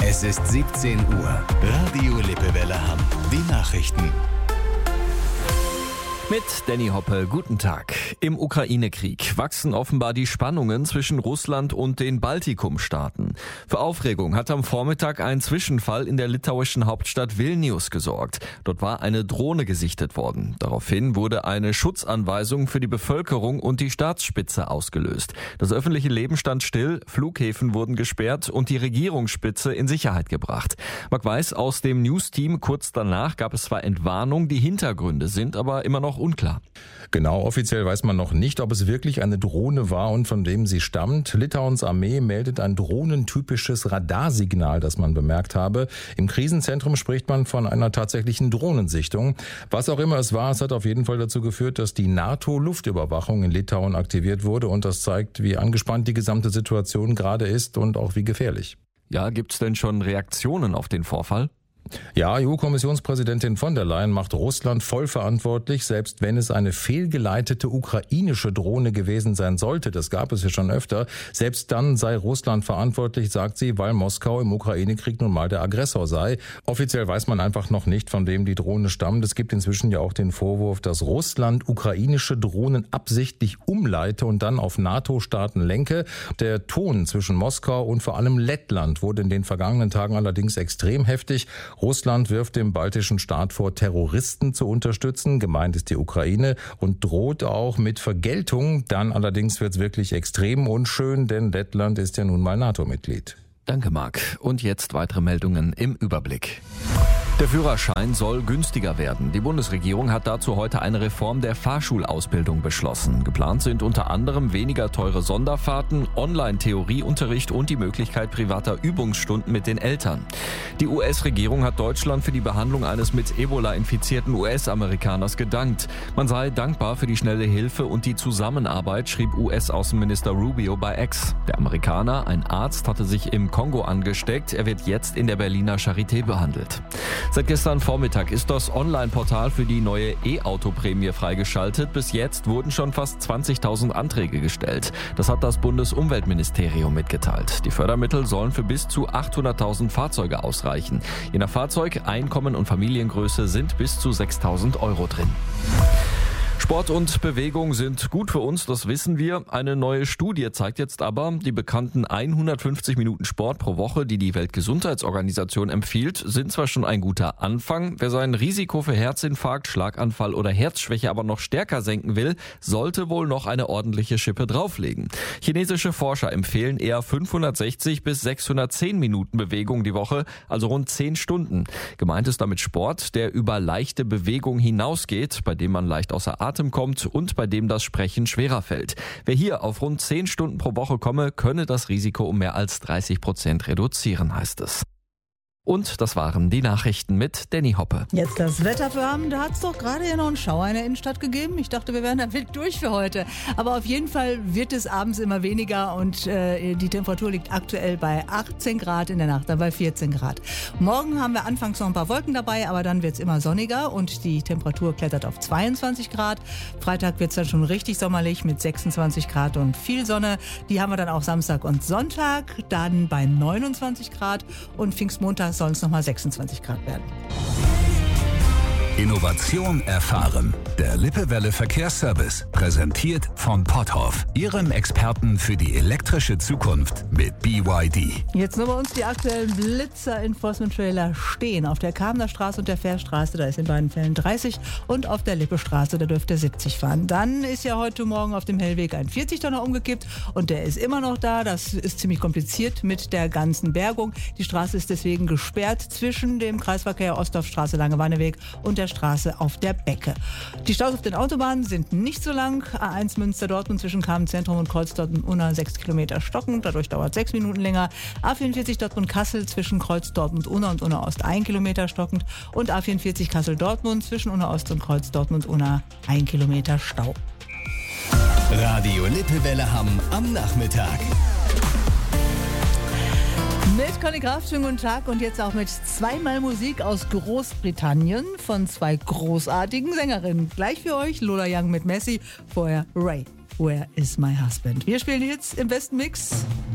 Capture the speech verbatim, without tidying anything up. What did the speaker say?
Es ist siebzehn Uhr. Radio Lippewelle Hamm. Die Nachrichten. Mit Danny Hoppe, guten Tag. Im Ukraine-Krieg wachsen offenbar die Spannungen zwischen Russland und den Baltikum-Staaten. Für Aufregung hat am Vormittag ein Zwischenfall in der litauischen Hauptstadt Vilnius gesorgt. Dort war eine Drohne gesichtet worden. Daraufhin wurde eine Schutzanweisung für die Bevölkerung und die Staatsspitze ausgelöst. Das öffentliche Leben stand still, Flughäfen wurden gesperrt und die Regierungsspitze in Sicherheit gebracht. Marc Weiß aus dem News-Team, kurz danach gab es zwar Entwarnung, die Hintergründe sind aber immer noch unklar. Genau, offiziell weiß man noch nicht, ob es wirklich eine Drohne war und von dem sie stammt. Litauens Armee meldet ein drohnentypisches Radarsignal, das man bemerkt habe. Im Krisenzentrum spricht man von einer tatsächlichen Drohnensichtung. Was auch immer es war, es hat auf jeden Fall dazu geführt, dass die NATO-Luftüberwachung in Litauen aktiviert wurde und das zeigt, wie angespannt die gesamte Situation gerade ist und auch wie gefährlich. Ja, gibt's denn schon Reaktionen auf den Vorfall? Ja, E U-Kommissionspräsidentin von der Leyen macht Russland voll verantwortlich, selbst wenn es eine fehlgeleitete ukrainische Drohne gewesen sein sollte. Das gab es ja schon öfter. Selbst dann sei Russland verantwortlich, sagt sie, weil Moskau im Ukraine-Krieg nun mal der Aggressor sei. Offiziell weiß man einfach noch nicht, von wem die Drohne stammt. Es gibt inzwischen ja auch den Vorwurf, dass Russland ukrainische Drohnen absichtlich umleite und dann auf NATO-Staaten lenke. Der Ton zwischen Moskau und vor allem Lettland wurde in den vergangenen Tagen allerdings extrem heftig. Russland wirft dem baltischen Staat vor, Terroristen zu unterstützen, gemeint ist die Ukraine, und droht auch mit Vergeltung. Dann allerdings wird es wirklich extrem unschön, denn Lettland ist ja nun mal NATO-Mitglied. Danke, Marc. Und jetzt weitere Meldungen im Überblick. Der Führerschein soll günstiger werden. Die Bundesregierung hat dazu heute eine Reform der Fahrschulausbildung beschlossen. Geplant sind unter anderem weniger teure Sonderfahrten, Online-Theorieunterricht und die Möglichkeit privater Übungsstunden mit den Eltern. Die U S-Regierung hat Deutschland für die Behandlung eines mit Ebola infizierten U S-Amerikaners gedankt. Man sei dankbar für die schnelle Hilfe und die Zusammenarbeit, schrieb U S-Außenminister Rubio bei X. Der Amerikaner, ein Arzt, hatte sich im Kongo angesteckt. Er wird jetzt in der Berliner Charité behandelt. Seit gestern Vormittag ist das Online-Portal für die neue E-Auto-Prämie freigeschaltet. Bis jetzt wurden schon fast zwanzigtausend Anträge gestellt. Das hat das Bundesumweltministerium mitgeteilt. Die Fördermittel sollen für bis zu achthunderttausend Fahrzeuge ausreichen. Je nach Fahrzeug, Einkommen und Familiengröße sind bis zu sechstausend Euro drin. Sport und Bewegung sind gut für uns, das wissen wir. Eine neue Studie zeigt jetzt aber, die bekannten hundertfünfzig Minuten Sport pro Woche, die die Weltgesundheitsorganisation empfiehlt, sind zwar schon ein guter Anfang. Wer sein Risiko für Herzinfarkt, Schlaganfall oder Herzschwäche aber noch stärker senken will, sollte wohl noch eine ordentliche Schippe drauflegen. Chinesische Forscher empfehlen eher fünfhundertsechzig bis sechshundertzehn Minuten Bewegung die Woche, also rund zehn Stunden. Gemeint ist damit Sport, der über leichte Bewegung hinausgeht, bei dem man leicht außer Atem kommt und bei dem das Sprechen schwerer fällt. Wer hier auf rund zehn Stunden pro Woche komme, könne das Risiko um mehr als dreißig Prozent reduzieren, heißt es. Und das waren die Nachrichten mit Danny Hoppe. Jetzt das Wetter für Hamm. Da hat es doch gerade ja noch einen Schauer in der Innenstadt gegeben. Ich dachte, wir wären damit durch für heute. Aber auf jeden Fall wird es abends immer weniger und äh, die Temperatur liegt aktuell bei achtzehn Grad, in der Nacht dann bei vierzehn Grad. Morgen haben wir anfangs noch ein paar Wolken dabei, aber dann wird es immer sonniger und die Temperatur klettert auf zweiundzwanzig Grad. Freitag wird es dann schon richtig sommerlich mit sechsundzwanzig Grad und viel Sonne. Die haben wir dann auch Samstag und Sonntag, dann bei neunundzwanzig Grad und Pfingstmontag sollen es nochmal sechsundzwanzig Grad werden. Innovation erfahren. Der Lippewelle Verkehrsservice, präsentiert von Potthoff, Ihrem Experten für die elektrische Zukunft mit B Y D. Jetzt nur bei uns die aktuellen Blitzer-Enforcement-Trailer stehen. Auf der Kamener Straße und der Fährstraße, da ist in beiden Fällen dreißig und auf der Lippestraße, da dürfte siebzig fahren. Dann ist ja heute Morgen auf dem Hellweg ein vierzig Tonner umgekippt und der ist immer noch da. Das ist ziemlich kompliziert mit der ganzen Bergung. Die Straße ist deswegen gesperrt zwischen dem Kreisverkehr Ostdorfstraße, Langewanneweg und der Straße auf der Becke. Die Staus auf den Autobahnen sind nicht so lang. A eins Münster-Dortmund zwischen Kamen-Zentrum und Kreuz Dortmund-Unna sechs Kilometer stockend. Dadurch dauert sechs Minuten länger. A vierundvierzig Dortmund-Kassel zwischen Kreuz Dortmund-Unna und Unna-Ost ein Kilometer stockend. Und A vierundvierzig Kassel-Dortmund zwischen Unna-Ost und Kreuz Dortmund-Unna ein Kilometer Stau. Radio Lippewelle Hamm am Nachmittag. Mit Conny Kraft, schönen guten Tag und jetzt auch mit zweimal Musik aus Großbritannien von zwei großartigen Sängerinnen. Gleich für euch Lola Young mit Messi, vorher Ray, Where is my husband? Wir spielen jetzt im besten Mix.